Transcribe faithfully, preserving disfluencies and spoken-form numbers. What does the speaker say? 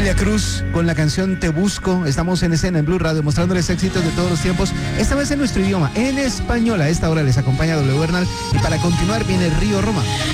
Celia Cruz con la canción Te Busco. Estamos en escena en Blue Radio mostrándoles éxitos de todos los tiempos. Esta vez en nuestro idioma, en español. A esta hora les acompaña W Bernal y para continuar viene Río Roma.